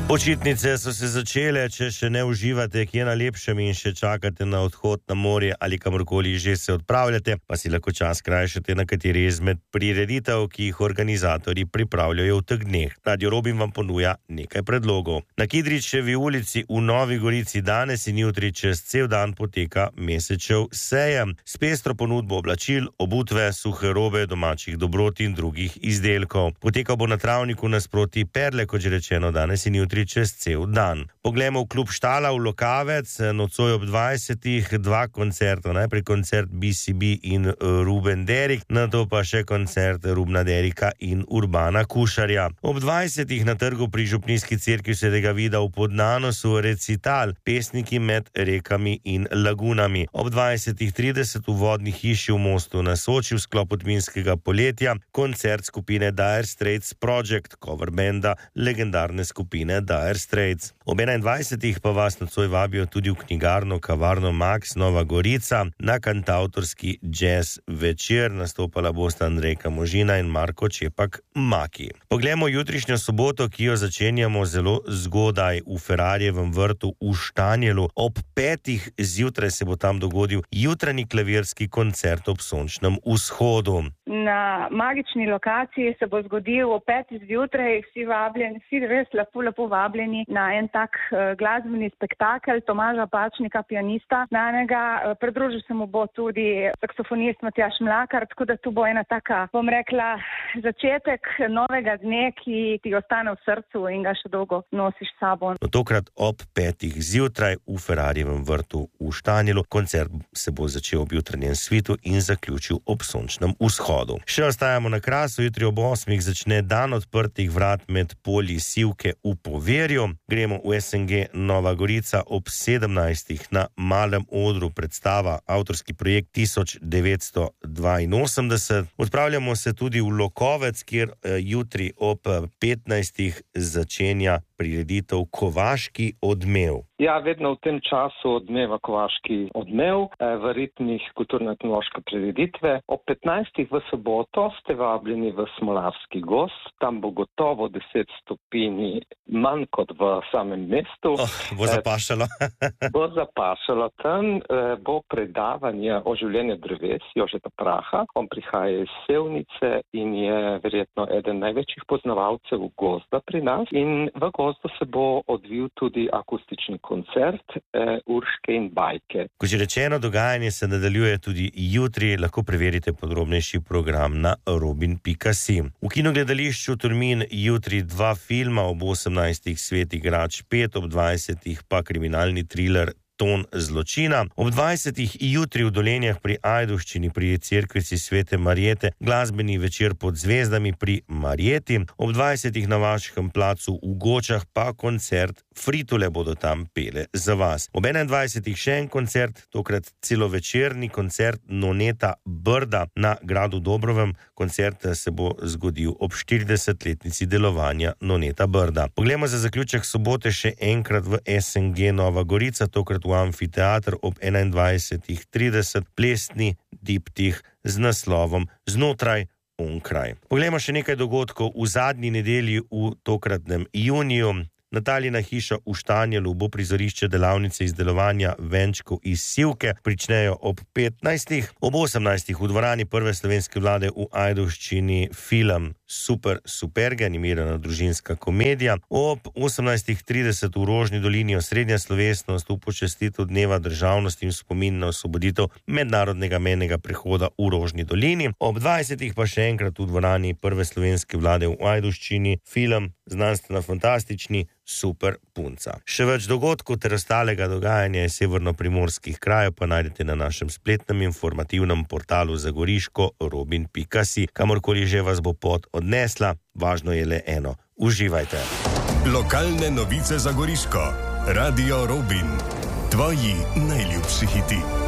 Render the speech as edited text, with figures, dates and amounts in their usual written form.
Počitnice so se začele, če še ne uživate kje na lepšem in še čakate na odhod na morje ali kamorkoli že se odpravljate, pa si lahko čas krajšate na kateri izmed prireditev, ki jih organizatorji pripravljajo v teh dneh. Radio Robin vam ponuja nekaj predlogov. Na Kidričevi ulici v Novi Gorici danes in jutri čez cel dan poteka Mesečev sejem s pestro ponudbo oblačil, obutve, suhe robe, domačih dobrot in drugih izdelkov. Potekal bo na travniku nasproti Perle, kot že rečeno, danes in jutri čez cel dan. Poglejmo v klub Štala v Lokavec, nocoj ob 20. dva koncerta, najprej koncert BCB in Ruben Derik, nato pa še koncert Rubna Derika in Urbana Kušarja. Ob 20. na trgu pri Župnijski cerkvi Svetega Vida v Podnanosu recital Pesniki med rekami in lagunami. Ob 20.30 v vodni hiši v Mostu na Soči v sklopu Tminskega poletja koncert skupine Dire Straits Project, cover benda legendarne skupine Dire Straits. Ob 21. pa vas nocoj vabijo tudi v knjigarno Kavarno Max Nova Gorica na kantavtorski jazz večer. Nastopala bosta Andrejka Možina in Marko Čepak Maki. Poglejmo jutrišnjo soboto, ki jo začenjamo zelo zgodaj v Ferrarjevem vrtu v Štanjelu. Ob 5. zjutraj se bo tam dogodil jutranji klavirski koncert ob sončnem vzhodu. Na magični lokaciji se bo zgodil ob 5. zjutraj, vsi res lepo vabljeni na en tak glasbeni spektakel Tomaža Pačnika, pianista znanega. Pridružil se mu bo tudi saksofonist Matjaž Mlakar, tako da tu bo ena taka, bom rekla, začetek novega dne, ki ti ostane v srcu in ga še dolgo nosiš s sabo. No, tokrat ob 5. zjutraj v Ferrarjevem vrtu v Štanjelu. Koncert se bo začel ob jutranjem svitu in zaključil ob sončnem vzhodu. Še ostajamo na Krasu, jutri ob 8. začne dan odprtih vrat med polji Sivke v Poverju. Gremo v SNG Nova Gorica ob 17. na malem odru predstava avtorski projekt 1982. Odpravljamo se tudi v Lokovec, kjer jutri ob 15. začenja prireditev Kovaški odmev. Ja, vedno v tem času odmeva Kovaški odmev v ritmih kulturno-etnološke prireditve. Ob 15. v soboto ste vabljeni v Smolarski gozd. Tam bo gotovo 10 stopinj manj kot v samem mestu. Bo zapašalo. Bo zapašalo. Tam bo predavanje o življenju dreves Jožeta Praha. On prihaja iz Sevnice in je verjetno eden največjih poznavalcev gozda pri nas. In v gozdu se bo odvil tudi akustični koncert Urške in bajke. Kot že rečeno, dogajanje se nadaljuje tudi jutri, lahko preverite podrobnejši program na robin.si. V kinogledališču Tolmin jutri 2 filma, ob 18. Svet igrač 5, ob 20. pa kriminalni thriller Ton zločina. Ob 20. jutri v Dolenjah pri Ajdovščini pri cerkvici Svete Marjete glasbeni večer pod zvezdami pri Marjeti. Ob 20. na Vaškem placu v Gočah pa koncert Fritule bodo tam pele za vas. Ob 21. še en koncert, tokrat celovečerni koncert Noneta Brda na gradu Dobrovem. Koncert se bo zgodil ob 40-letnici delovanja Noneta Brda. Poglejmo za zaključek sobote še enkrat v SNG Nova Gorica, tokrat v amfiteater ob 21.30 plesni diptih z naslovom Znotraj, onkraj. Poglejmo še nekaj dogodkov v zadnji nedelji v tokratnem juniju. Natalijina hiša v Štanjelu bo prizorišče delavnice izdelovanja venčkov iz sivke, pričnejo ob 15. Ob 18. v dvorani Prve slovenske vlade v Ajdovščini film Superge, animirana družinska komedija. Ob 18.30 v Rožni dolini osrednja slovesnost v počastitev dneva državnosti in spomin na osvoboditev mednarodnega mejnega prehoda v Rožni dolini. Ob 20. pa še enkrat v dvorani Prve slovenske vlade v Ajdovščini film znanstveno-fantastični Super punca. Še več dogodkov ter ostalega dogajanja iz severno-primorskih krajev pa najdete na našem spletnem informativnem portalu za Goriško robin.si. Kamorkoli že vas bo pot odnesla, važno je le eno: uživajte. Lokalne novice za Goriško. Radio Robin. Tvoji najljubši hiti.